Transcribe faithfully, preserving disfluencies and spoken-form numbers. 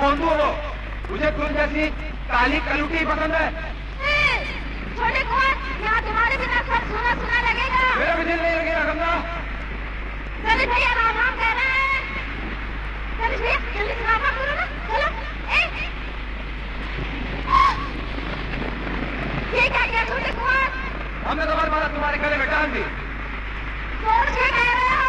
कौन तू वो? मुझे तुम जैसी काली कलुटी पसंद है। छोटे कुमार, यहाँ तुम्हारे बिना सब सुना सुना लगेगा। मेरा भी दिल नहीं लगेगा गंगा। चलिए भैया, राम राम कह रहे हैं। चलिए भैया, जल्दी से राम राम करो ना। चलो। ए, ये क्या किया छोटे कुमार? हमने तुम्हारी बात तुम्हारे गले में डाल दी। छोड़ के